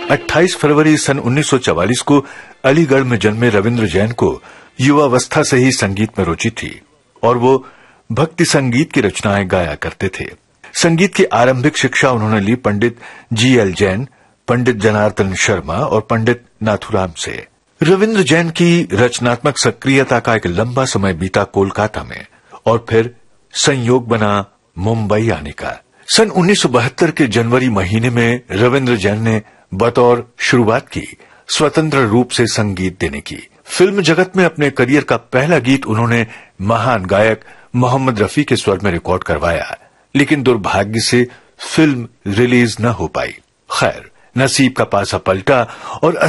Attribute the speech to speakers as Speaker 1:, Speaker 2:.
Speaker 1: 28 फरवरी सन 1944 को अलीगढ़ में जन्मे रविंद्र जैन को युवावस्था से ही संगीत में रुचि थी और वो भक्ति संगीत की रचनाएं गाया करते थे। संगीत की आरंभिक शिक्षा उन्होंने ली पंडित G.L. जैन, पंडित जनार्दन शर्मा और पंडित नाथुराम से। रविंद्र जैन की रचनात्मक सक्रियता का एक लंबा समय बीता कोलकाता में और फिर संयोग बना मुंबई आने का। सन 1972 के जनवरी महीने में रविंद्र जैन ने बतौर शुरुआत की स्वतंत्र रूप से संगीत देने की। फिल्म जगत में अपने करियर का पहला गीत उन्होंने महान गायक मोहम्मद रफी के स्वर में रिकॉर्ड करवाया, लेकिन दुर्भाग्य से फिल्म रिलीज न हो पाई। खैर, नसीब का पासा पलटा और